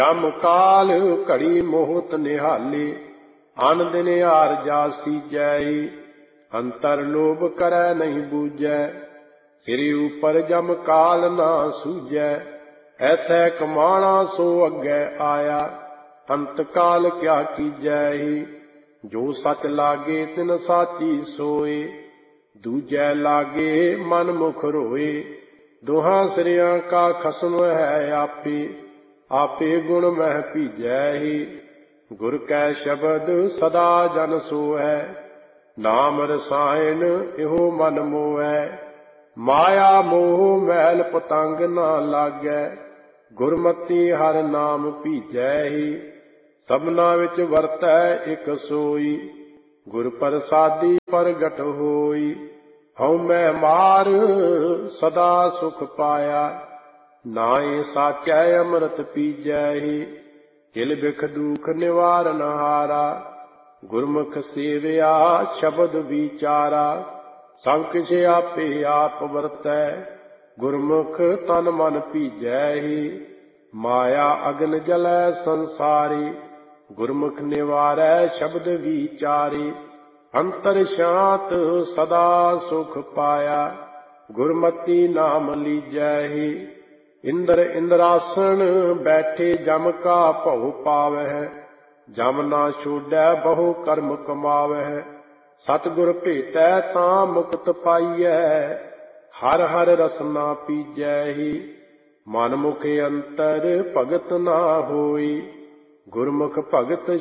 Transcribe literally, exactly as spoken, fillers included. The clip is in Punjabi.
ਜਮ ਕਾਲ ਘੜੀ ਮੋਹਤ ਨਿਹਾਲੇ, ਅਨ ਦਿਨ ਹਾਰ ਜਾ ਸੀਜੈ। ਅੰਤਰ ਲੋਭ ਕਰੈ ਨਹੀਂ ਬੂਝੈ, ਸਿਰ ਉਪਰ ਜਮ ਕਾਲ ਨਾ ਸੂਝੈ। ਐਥੈ ਕਮਾਣਾ ਸੋ ਅੱਗੇ ਆਇਆ, ਅੰਤ ਕਾਲ ਕਿਆ ਕੀਜੈ। ਜੋ ਸਚ ਲਾਗੇ ਤਿਨ ਸਾਚੀ ਸੋਏ, ਦੂਜੈ ਲਾਗੇ ਮਨ ਮੁਖ ਰੋਏ। ਦੋਹਾਂ ਸਿਰਿਆਂ ਕਾ ਖਸਮ ਹੈ ਆਪੇ, ਆਪੇ ਗੁਣ ਮਹਿ ਭੀਜੈ। ਗੁਰ ਕੈ ਸ਼ਬਦ ਸਦਾ ਜਨ ਸੋਹੈ, ਨਾਮ ਰਸਾਇਣ ਇਹੋ ਮਨ ਮੋਹੈ। ਮਾਇਆ ਮੋਹ ਮੈਲ ਪਤੰਗ ਨਾ ਲਾਗੈ, ਗੁਰਮਤੀ ਹਰਿ ਨਾਮ ਭੀਜੈ। ਸਭਨਾ ਵਿੱਚ ਵਰਤੈ ਇਕ ਸੋਈ, ਗੁਰ ਪ੍ਰਸਾਦੀ ਪ੍ਰਗਟ ਹੋਈ। ਹਉ ਮੈਂ ਮਾਰ ਸਦਾ ਸੁਖ ਪਾਇਆ, ਨਾਏ ਸਾਚੈ ਅੰਮ੍ਰਿਤ ਪੀਜੈ। ਕਿਲ ਬਿਖ ਦੁਖ ਨਿਵਾਰਨ ਹਾਰਾ, ਗੁਰਮੁਖ ਸੇਵਿਆ ਸ਼ਬਦ ਵਿਚਾਰਾ। ਸਭ ਕਿਛ ਆਪੇ ਆਪ ਵਰਤੈ, ਗੁਰਮੁਖ ਤਨ ਮਨ ਭੀਜੈ। ਮਾਇਆ ਅਗਨ ਜਲੈ ਸੰਸਾਰੀ, ਗੁਰਮੁਖ ਨਿਵਾਰੈ ਸ਼ਬਦ ਵਿਚਾਰੀ। ਅੰਤਰ ਸ਼ਾਂਤ ਸਦਾ ਸੁਖ ਪਾਇਆ, ਗੁਰਮਤੀ ਨਾਮ ਲੀਜੈ। ਇੰਦਰ ਇੰਦਰਾਸਣ ਬੈਠੇ ਜਮ ਕਾ ਭਉ ਪਾਵਹਿ, ਜਮ ਨਾ ਛੋਡੈ ਬਹੁ ਕਰਮ ਕਮਾਵਹਿ। ਸਤਿਗੁਰ ਭੇਟੈ ਤਾਂ ਮੁਕਤ ਪਾਈਐ, ਹਰਿ ਹਰਿ ਰਸਨਾ ਪੀਜੈ। ਮਨ ਮੁਖ ਅੰਤਰ ਭਗਤ ਨਾ ਹੋਈ, ਗੁਰਮੁਖ ਭਗਤ